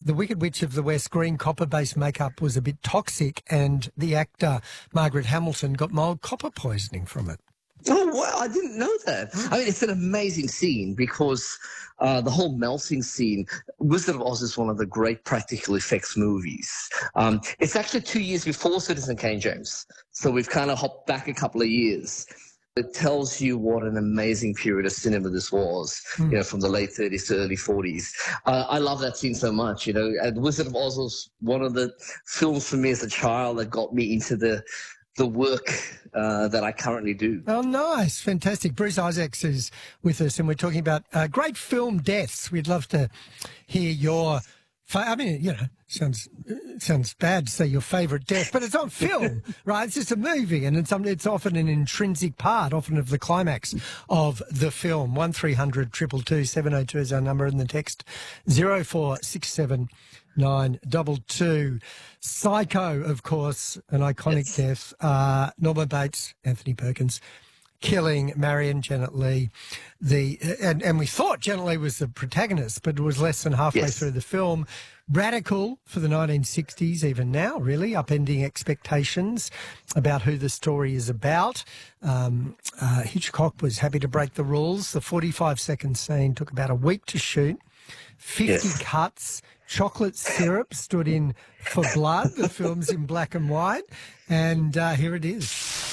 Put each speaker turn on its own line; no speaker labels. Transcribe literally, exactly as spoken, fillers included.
The Wicked Witch of the West green copper-based makeup was a bit toxic, and the actor Margaret Hamilton got mild copper poisoning from it.
Oh, wow, I didn't know that. I mean, it's an amazing scene because uh, the whole melting scene, Wizard of Oz is one of the great practical effects movies. Um, it's actually two years before Citizen Kane, James. So we've kind of hopped back a couple of years. It tells you what an amazing period of cinema this was, mm. you know, from the late thirties to early forties. Uh, I love that scene so much, you know. And Wizard of Oz was one of the films for me as a child that got me into the the work uh, that I currently do.
Oh, nice. Fantastic. Bruce Isaacs is with us, and we're talking about uh, great film deaths. We'd love to hear your... I mean, you know, sounds sounds bad to say your favourite death, but it's on film, right? It's just a movie, and it's, it's often an intrinsic part, often of the climax of the film. one three hundred two two two seven oh two is our number, and the text zero four six seven nine two two. Psycho, of course, an iconic yes. death. Uh, Norman Bates, Anthony Perkins, killing Marion Janet Leigh. The and, and we thought Janet Leigh was the protagonist, but it was less than halfway yes. through the film. Radical for the nineteen sixties, even now, really, upending expectations about who the story is about. Um, uh, Hitchcock was happy to break the rules. The forty-five second scene took about a week to shoot. fifty yes. cuts. Chocolate syrup stood in for blood. The film's in black and white. And uh, here it is.